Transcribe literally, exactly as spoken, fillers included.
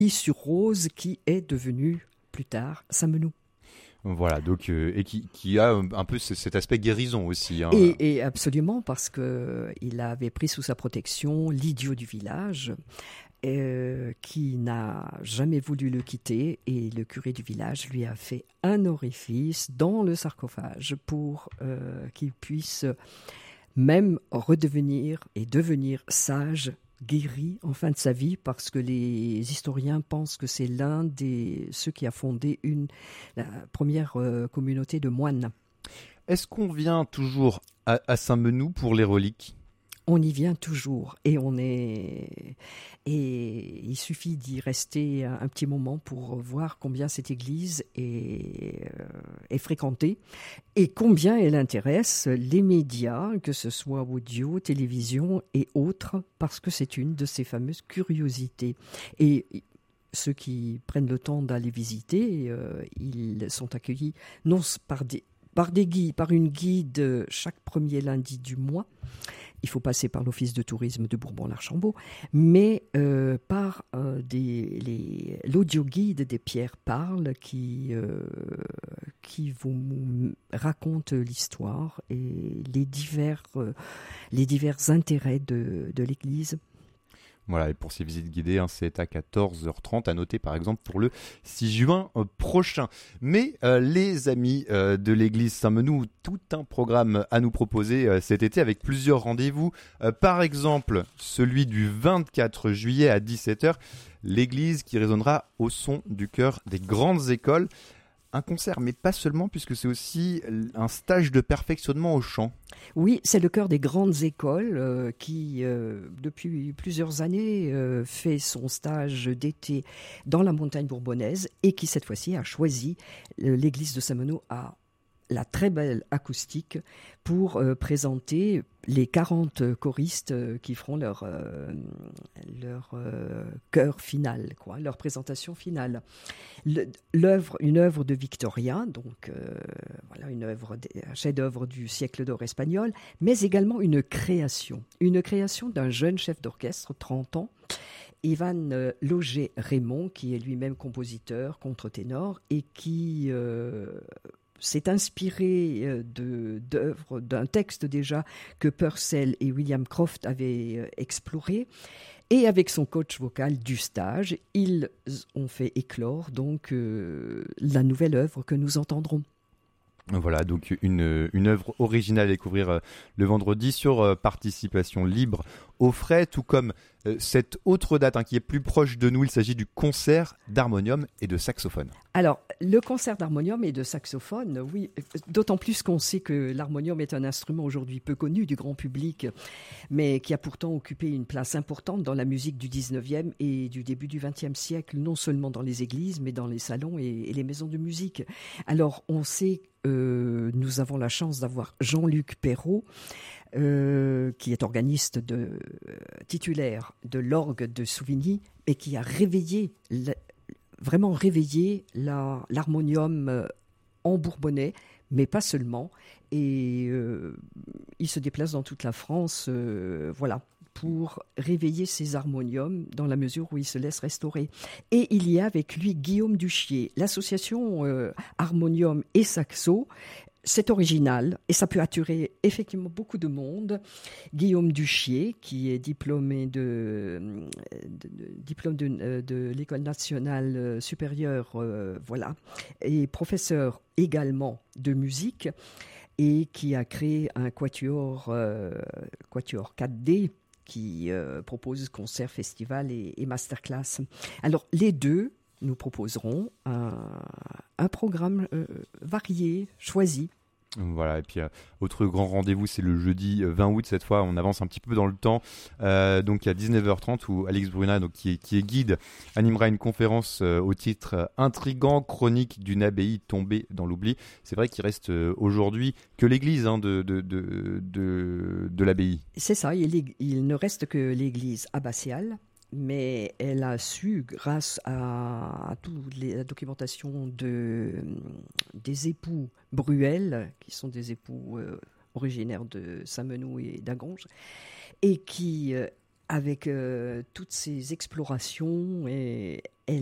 sur Rose, qui est devenu plus tard Saint-Menou. Voilà, donc euh, et qui, qui a un peu c- cet aspect guérison aussi. Hein. Et, et absolument, parce qu'il avait pris sous sa protection l'idiot du village, euh, qui n'a jamais voulu le quitter, et le curé du village lui a fait un orifice dans le sarcophage pour euh, qu'il puisse même redevenir et devenir sage, guéri en fin de sa vie, parce que les historiens pensent que c'est l'un des ceux qui a fondé une la première euh, communauté de moines. Est-ce qu'on vient toujours à, à Saint-Menou pour les reliques ? On y vient toujours, et on est et il suffit d'y rester un, un petit moment pour voir combien cette église est, euh, est fréquentée et combien elle intéresse les médias, que ce soit audio, télévision et autres, parce que c'est une de ces fameuses curiosités. Et ceux qui prennent le temps d'aller visiter, euh, ils sont accueillis non par des par des guides, par une guide chaque premier lundi du mois. Il faut passer par l'office de tourisme de Bourbon-l'Archambault, mais euh, par euh, des, les, l'audio-guide des Pierres Parlent qui, euh, qui vous raconte l'histoire et les divers, euh, les divers intérêts de, de l'Église. Voilà, et pour ces visites guidées, hein, c'est à quatorze heures trente, à noter par exemple pour le six juin euh, prochain. Mais euh, les amis euh, de l'église Saint-Menou, tout un programme à nous proposer euh, cet été avec plusieurs rendez-vous. Euh, par exemple, celui du vingt-quatre juillet à dix-sept heures, l'église qui résonnera au son du chœur des grandes écoles. Un concert, mais pas seulement, puisque c'est aussi un stage de perfectionnement au chant. Oui, c'est le chœur des grandes écoles euh, qui, euh, depuis plusieurs années, euh, fait son stage d'été dans la montagne bourbonnaise et qui, cette fois-ci, a choisi euh, l'église de Saint-Menou à la très belle acoustique pour euh, présenter les quarante choristes euh, qui feront leur, euh, leur euh, chœur final, quoi, leur présentation finale. Le, l'œuvre, une œuvre de Victoria, donc euh, voilà, une œuvre, un chef-d'œuvre du siècle d'or espagnol, mais également une création, une création d'un jeune chef d'orchestre, trente ans, Ivan Loger-Raymond, qui est lui-même compositeur, contre-ténor, et qui euh, s'est inspiré de, d'œuvres, d'un texte déjà que Purcell et William Croft avaient exploré. Et avec son coach vocal du stage, ils ont fait éclore donc euh, la nouvelle œuvre que nous entendrons. Voilà, donc une, une œuvre originale à découvrir euh, le vendredi sur euh, participation libre aux frais, tout comme euh, cette autre date hein, qui est plus proche de nous. Il s'agit du concert d'harmonium et de saxophone. Alors, le concert d'harmonium et de saxophone, oui, d'autant plus qu'on sait que l'harmonium est un instrument aujourd'hui peu connu du grand public, mais qui a pourtant occupé une place importante dans la musique du dix-neuvième et du début du vingtième siècle, non seulement dans les églises, mais dans les salons et, et les maisons de musique. Alors, on sait, euh, nous avons la chance d'avoir Jean-Luc Perrault, Euh, qui est organiste de, euh, titulaire de l'orgue de Souvigny et qui a réveillé, la, vraiment réveillé la, l'harmonium euh, en bourbonnais, mais pas seulement. Et euh, il se déplace dans toute la France, euh, voilà, pour réveiller ces harmoniums dans la mesure où il se laisse restaurer. Et il y a avec lui Guillaume Duchier, l'association euh, Harmonium et Saxo. C'est original et ça peut attirer effectivement beaucoup de monde. Guillaume Duchier, qui est diplômé de, de, de diplôme de, de l'École nationale supérieure, euh, voilà, et professeur également de musique et qui a créé un quatuor, euh, quatuor quatre D qui euh, propose concerts, festivals et, et masterclass. Alors les deux nous proposerons un, un programme euh, varié, choisi. Voilà, et puis euh, autre grand rendez-vous, c'est le jeudi vingt août. Cette fois, on avance un petit peu dans le temps. Euh, donc à dix-neuf heures trente, où Alex Bruna, donc, qui, est, qui est guide, animera une conférence euh, au titre euh, intrigant, chronique d'une abbaye tombée dans l'oubli. C'est vrai qu'il reste euh, aujourd'hui que l'église hein, de, de, de, de, de l'abbaye. C'est ça, il, il ne reste que l'église abbatiale. Mais elle a su, grâce à, à toute les, la documentation de, des époux Bruel, qui sont des époux euh, originaires de Saint-Menou et d'Agonge, et qui euh, avec euh, toutes ces explorations et